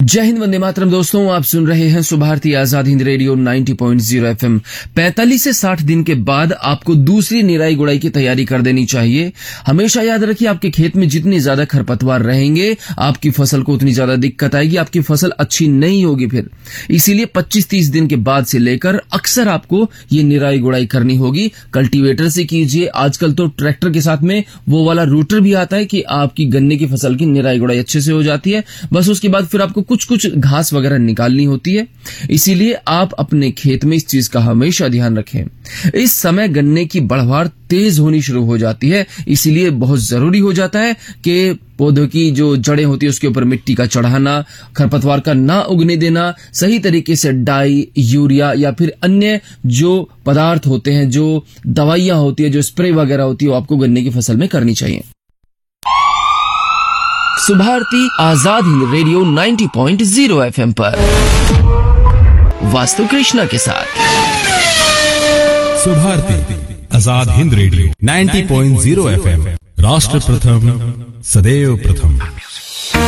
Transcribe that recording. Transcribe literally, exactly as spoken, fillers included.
जय हिंद, वंदे मातरम। दोस्तों, आप सुन रहे हैं सुभारती आजाद हिंद रेडियो नब्बे पॉइंट शून्य एफएम। पैंतालीस से साठ दिन के बाद आपको दूसरी निराई गुड़ाई की तैयारी कर देनी चाहिए। हमेशा याद रखिए, आपके खेत में जितने ज्यादा खरपतवार रहेंगे, आपकी फसल को उतनी ज्यादा दिक्कत आएगी, आपकी फसल अच्छी नहीं होगी फिर। इसीलिए पच्चीस तीस दिन के बाद से लेकर अक्सर आपको ये निराई गुड़ाई करनी होगी। कल्टीवेटर से कीजिए, आजकल तो ट्रैक्टर के साथ में वो वाला रूटर भी आता है कि आपकी गन्ने की फसल की निराई गुड़ाई अच्छे से हो जाती है। बस उसके बाद फिर आपको कुछ कुछ घास वगैरह निकालनी होती है। इसीलिए आप अपने खेत में इस चीज का हमेशा ध्यान रखें। इस समय गन्ने की बढ़वार तेज होनी शुरू हो जाती है, इसीलिए बहुत जरूरी हो जाता है कि पौधों की जो जड़ें होती है उसके ऊपर मिट्टी का चढ़ाना, खरपतवार का ना उगने देना, सही तरीके से डाई, यूरिया या फिर अन्य जो पदार्थ होते हैं, जो दवाइयां होती है, जो स्प्रे वगैरह होती है, वो आपको गन्ने की फसल में करनी चाहिए। सुभारती आजाद हिंद रेडियो नब्बे पॉइंट शून्य एफएम पर वास्तु कृष्णा के साथ। सुभारती आजाद हिंद रेडियो नब्बे पॉइंट शून्य एफएम, राष्ट्र प्रथम सदैव प्रथम।